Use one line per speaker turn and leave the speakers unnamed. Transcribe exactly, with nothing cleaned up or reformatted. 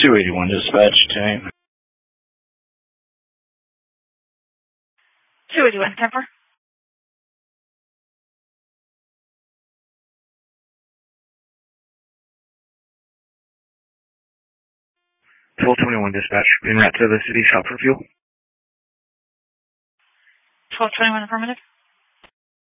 two eighty-one dispatch team.
two eighty-one, ten four.
twelve twenty-one dispatch, en route to the city shop for fuel.
twelve twenty-one affirmative.